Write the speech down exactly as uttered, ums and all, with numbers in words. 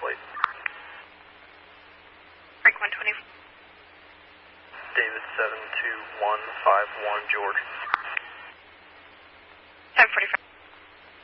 plate. Break one twenty. David seven two one five one, George. seven forty-five.